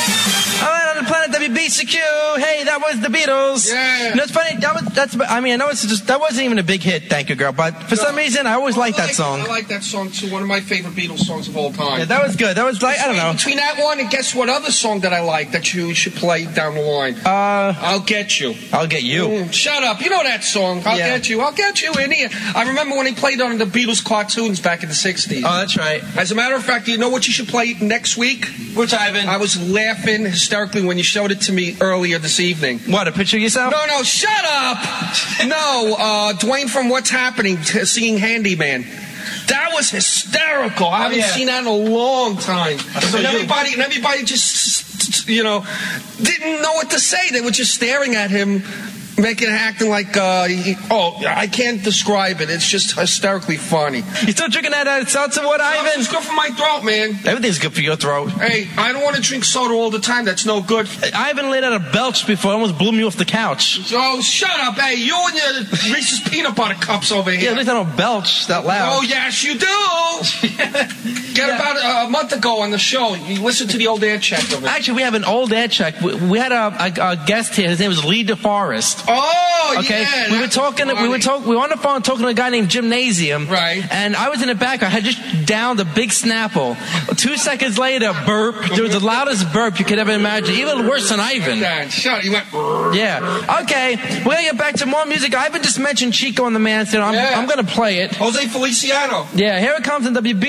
All right, on the planet WBCQ. Hey, that was the Beatles. Yeah. You know, it's funny. I know it's just that wasn't even a big hit. Thank you, girl. But for some reason, I always liked that song. I like that song too. One of my favorite Beatles songs of all time. Yeah, that was good. That was like I don't know. Between that one and guess what other song that I like that you should play down the line? I'll Get You. I'll Get You. Shut up. You know that song. I'll Get You. I'll Get You in here. I remember when he played on the Beatles cartoons back in the 60s. Oh, that's right. As a matter of fact, you know what you should play next week? Which, Ivan? I was laughing hysterically when you showed it to me earlier this evening. What, a picture of yourself? No, shut up! No, Dwayne from What's Happening singing Handyman. That was hysterical. I haven't seen that in a long time. And everybody just, didn't know what to say. They were just staring at him, acting like, I can't describe it. It's just hysterically funny. You still drinking that seltzer water, Ivan? It's good for my throat, man. Everything's good for your throat. Hey, I don't want to drink soda all the time. That's no good. Ivan laid out a belch before. Almost blew me off the couch. Oh, shut up. Hey, you and your Reese's peanut butter cups over here. Yeah, at least I don't belch that loud. Oh, yes, you do. About a month ago on the show, you listened to the old air check of it. Actually, we have an old air check. We had a guest here. His name was Lee DeForest. Oh, okay. Yeah. We were on the phone talking to a guy named Gymnasium. Right. And I was in the back. I had just downed a big Snapple. 2 seconds later, burp. There was the loudest burp you could ever imagine. Even worse than Ivan. Shut up. You went. Yeah. Okay. We're gonna get back to more music. Ivan just mentioned Chico and the Man. So I'm gonna play it. Jose Feliciano. Yeah. Here it comes in WB.